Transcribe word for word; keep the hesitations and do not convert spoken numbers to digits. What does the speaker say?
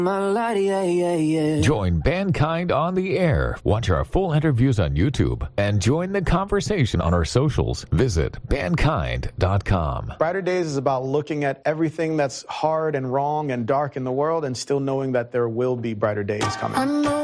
Join Mankind on the Air. Watch our full interviews on YouTube and join the conversation on our socials. Visit mankind dot com. Brighter Days is about looking at everything that's hard and wrong and dark in the world and still knowing that there will be brighter days coming.